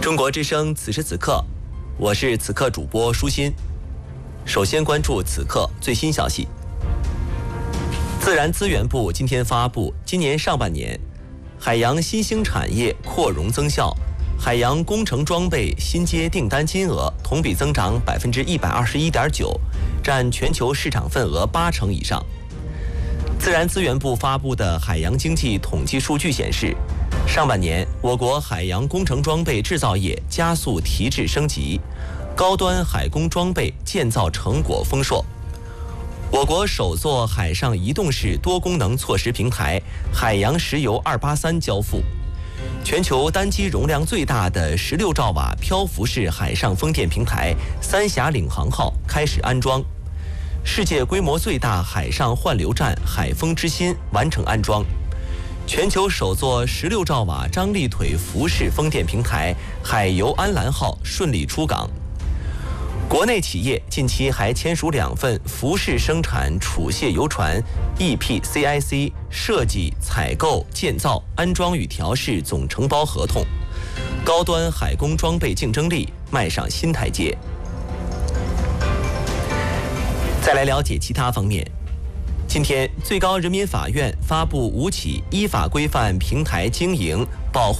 中国之声此时此刻，我是此刻主播舒心。首先关注此刻最新消息。自然资源部今天发布，今年上半年海洋新兴产业扩容增效，海洋工程装备新接订单金额同比增长121.9%，占全球市场份额80%以上。自然资源部发布的海洋经济统计数据显示，上半年我国海洋工程装备制造业加速提质升级，高端海工装备建造成果丰硕。我国首座海上移动式多功能措施平台海洋石油283交付，全球单机容量最大的16兆瓦漂浮式海上风电平台三峡领航号开始安装，世界规模最大海上换流站海风之心完成安装，全球首座16兆瓦张力腿浮式风电平台海游安澜号顺利出港。国内企业近期还签署2份浮式生产储卸油船 EPCIC 设计、采购、建造、安装与调试总承包合同，高端海工装备竞争力迈上新台阶。再来了解其他方面。今天，最高人民法院发布5起依法规范平台经营保护